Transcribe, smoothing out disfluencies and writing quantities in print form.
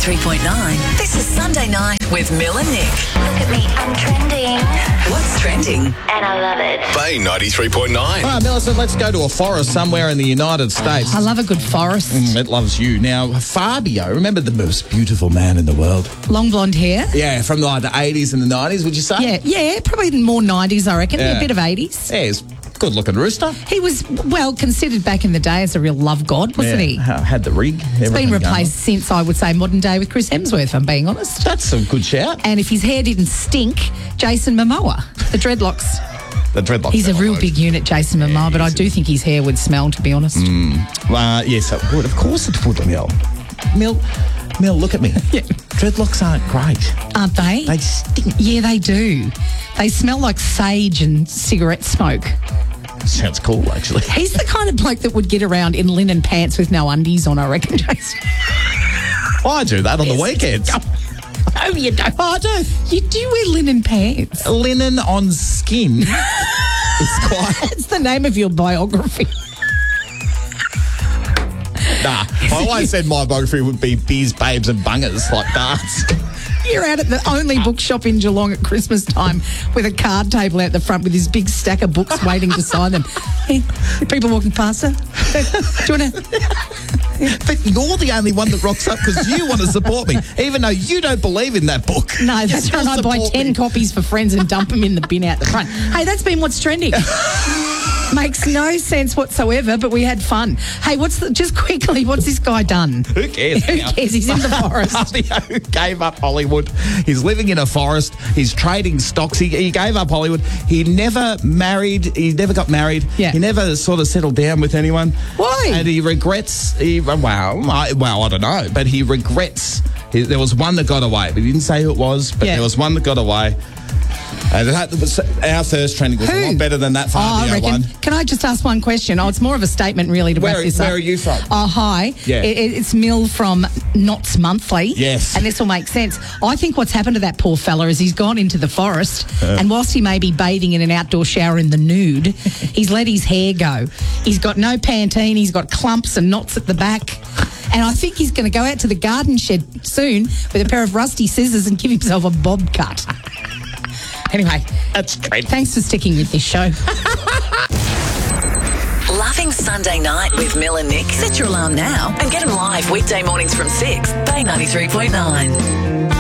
93.9. This is Sunday Night with Mill and Nick. Look at me, I'm trending. What's trending? And I love it. Bay 93.9. All right, Millicent, let's go to a forest somewhere in the United States. I love a good forest. It loves you. Now, Fabio, remember the most beautiful man in the world? Long blonde hair. Yeah, from like the 80s and the 90s, would you say? Yeah, probably more 90s, I reckon. Yeah. A bit of 80s. Yeah, he's a good-looking rooster. He was, well, considered back in the day as a real love god, wasn't he? Had the rig. It's been replaced since, I would say, modern day with Chris Hemsworth, if I'm being honest. That's a good shout. And if his hair didn't stink, Jason Momoa, the dreadlocks. The dreadlocks. He's a real big unit, Jason Momoa, but I do think his hair would smell, to be honest. Yes, it would. Of course it would, Mill. Mill, look at me. Yeah. Dreadlocks aren't great. Aren't they? They stink. Yeah, they do. They smell like sage and cigarette smoke. Sounds cool, actually. He's the kind of bloke that would get around in linen pants with no undies on, I reckon, Jason. I do that on the weekends. No, you don't. I do. You do wear linen pants. Linen on skin. It's quite... That's the name of your biography. Nah, I always said my biography would be beers, babes and bungers, like darts. You're out at the only bookshop in Geelong at Christmas time with a card table out the front with this big stack of books waiting to sign them. Hey, people walking past her. Do you want to... But you're the only one that rocks up because you want to support me, even though you don't believe in that book. No, that's right. I buy 10 copies for friends and dump them in the bin out the front. Hey, that's been what's trending. Makes no sense whatsoever, but we had fun. Hey, just quickly, what's this guy done? Who cares? Who cares? He's in the forest. Who gave up Hollywood? He's living in a forest. He's trading stocks. He gave up Hollywood. He never married. He never got married. Yeah. He never sort of settled down with anyone. Why? And he regrets. I don't know. But he regrets. There was one that got away. We didn't say who it was, but there was one that got away. And our first trending was a lot better than that Fabio one. Can I just ask one question? Oh, it's more of a statement, really, to wrap this up. Where are you from? Oh, hi. Yeah. It's Mill from Knots Monthly. Yes. And this will make sense. I think what's happened to that poor fella is he's gone into the forest, and whilst he may be bathing in an outdoor shower in the nude, he's let his hair go. He's got no Pantene. He's got clumps and knots at the back. And I think he's going to go out to the garden shed soon with a pair of rusty scissors and give himself a bob cut. Anyway, That's great. thanks for sticking with this show. Loving Sunday Night with Mill and Nick? Set your alarm now and get them live weekday mornings from 6. Bay 93.9.